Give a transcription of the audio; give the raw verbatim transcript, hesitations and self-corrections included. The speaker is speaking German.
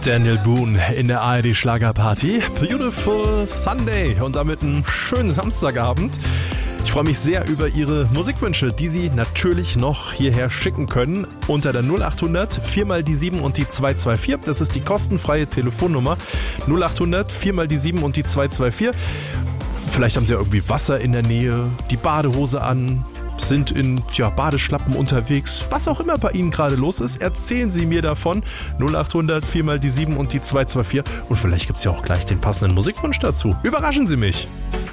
Daniel Boone in der A R D Schlagerparty. Beautiful Sunday und damit einen schönen Samstagabend. Ich freue mich sehr über Ihre Musikwünsche, die Sie natürlich noch hierher schicken können unter der null acht hundert vier mal die sieben und die zwei zwei vier. Das ist die kostenfreie Telefonnummer null acht hundert vier mal die sieben und die zwei zwei vier. Vielleicht haben Sie ja irgendwie Wasser in der Nähe, die Badehose an, sind in ja, Badeschlappen unterwegs. Was auch immer bei Ihnen gerade los ist, erzählen Sie mir davon. null acht hundert vier mal die sieben und die zwei zwei vier. Und vielleicht gibt es ja auch gleich den passenden Musikwunsch dazu. Überraschen Sie mich!